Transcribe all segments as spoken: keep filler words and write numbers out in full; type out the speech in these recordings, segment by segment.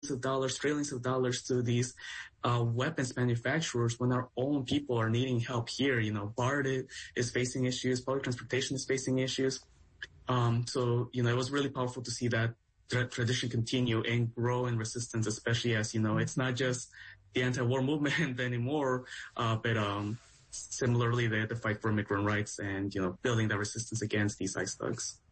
millions of dollars, trillions of dollars to these uh, weapons manufacturers when our own people are needing help here. You know, BART is facing issues, public transportation is facing issues. Um, so, you know, it was really powerful to see that tra- tradition continue and grow in resistance, especially as, you know, it's not just the anti-war movement anymore, uh, but um, similarly the, the fight for immigrant rights and, you know, building that resistance against these ICE thugs.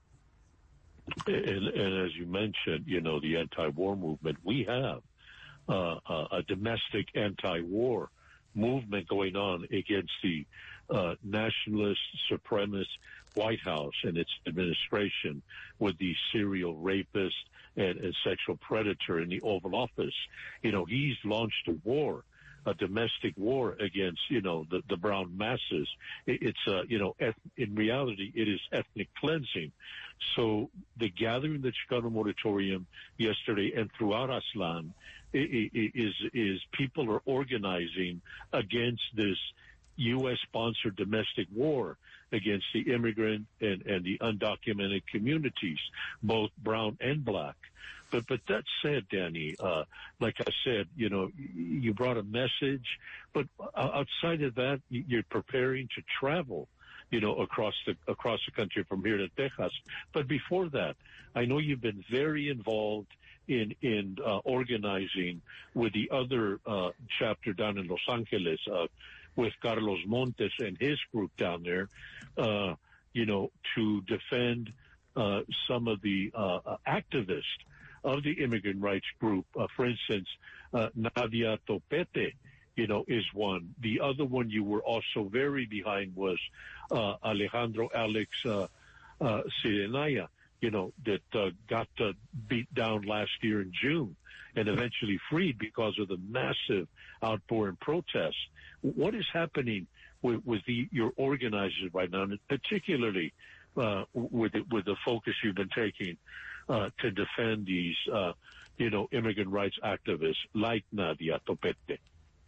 And, and as you mentioned, you know, the anti-war movement, we have uh, a, a domestic anti-war movement going on against the uh, nationalist, supremacist White House and its administration with the serial rapist and, and sexual predator in the Oval Office. You know, he's launched a war, a domestic war against, you know, the, the brown masses. It, it's, uh, you know, eth- in reality, it is ethnic cleansing. So the gathering, the Chicano Moratorium yesterday and throughout Aztlán is, is people are organizing against this U S sponsored domestic war against the immigrant and, and the undocumented communities, both brown and black. But, but that said, Danny, uh, like I said, you know, you brought a message, but outside of that, you're preparing to travel, you know, across the, across the country from here to Texas. But before that, I know you've been very involved in, in, uh, organizing with the other, uh, chapter down in Los Angeles, uh, with Carlos Montes and his group down there, uh, you know, to defend, uh, some of the, uh, activists of the immigrant rights group. Uh, for instance, uh, Nadia Topete, you know, is one. The other one you were also very behind was, uh, Alejandro Alex, uh, uh, Sirenaya, you know, that, uh, got, uh, beat down last year in June and eventually freed because of the massive outpour and protests. What is happening with, with the, your organizers right now, and particularly, uh, with, the, with the focus you've been taking, uh, to defend these, uh, you know, immigrant rights activists like Nadia Topete?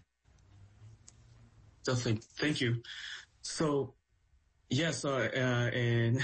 Definitely. Thank you. So, yes, uh, uh, in,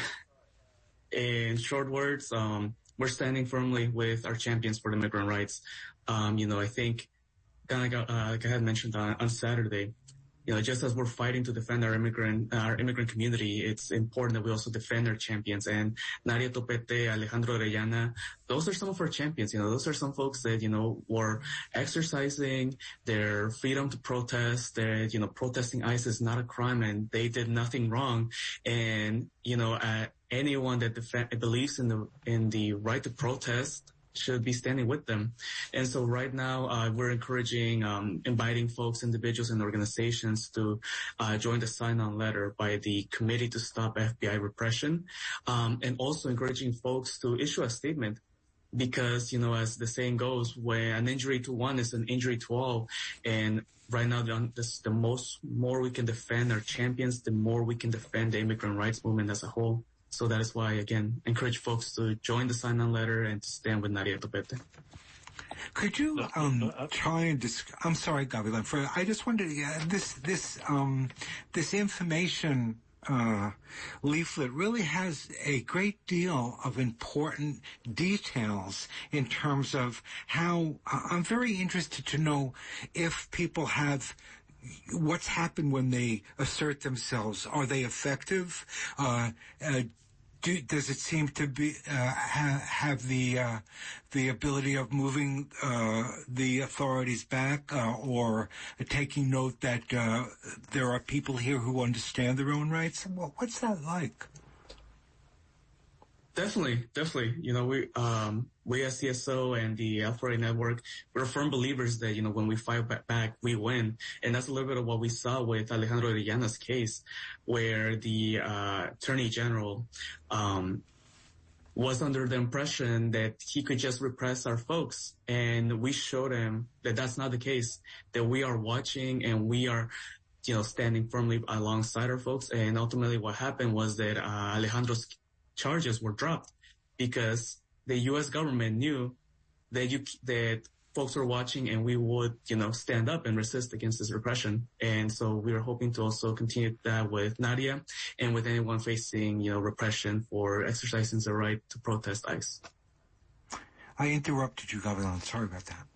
in short words, um, we're standing firmly with our champions for the immigrant rights. Um, you know, I think, like, uh, like I had mentioned on, on Saturday, you know, just as we're fighting to defend our immigrant, our immigrant community, it's important that we also defend our champions. And Nadia Topete, Alejandro Orellana, those are some of our champions. You know, those are some folks that, you know, were exercising their freedom to protest. That, you know, protesting ICE is not a crime and they did nothing wrong. And, you know, uh, anyone that def- believes in the, in the right to protest should be standing with them. And so right now, uh, we're encouraging, um, inviting folks, individuals and organizations to, uh, join the sign-on letter by the Committee to Stop F B I Repression. Um, and also encouraging folks to issue a statement because, you know, as the saying goes, when an injury to one is an injury to all. And right now, the, the most, more we can defend our champions, the more we can defend the immigrant rights movement as a whole. So that is why, again, encourage folks to join the sign-on letter and to stand with Nadia Topete. Could you um try and dis- I'm sorry, Gavilan, for I just wanted to uh, this this um this information uh leaflet really has a great deal of important details in terms of how uh, I'm very interested to know if people have what's happened when they assert themselves. Are they effective? Uh, uh, do, does it seem to be uh, ha, have the uh, the ability of moving uh, the authorities back, uh, or taking note that uh, there are people here who understand their own rights? Well, what's that like? Definitely, definitely. You know, we, um, we as C S O and the L four A network, we're firm believers that, you know, when we fight back, we win. And that's a little bit of what we saw with Alejandro Orellana's case, where the, uh, Attorney General, um, was under the impression that he could just repress our folks. And we showed him that that's not the case, that we are watching and we are, you know, standing firmly alongside our folks. And ultimately what happened was that, uh, Alejandro's charges were dropped because the U S government knew that you, that folks were watching and we would, you know, stand up and resist against this repression. And so we are hoping to also continue that with Nadia and with anyone facing, you know, repression for exercising their right to protest ICE. I interrupted you, Gavilan. Sorry about that.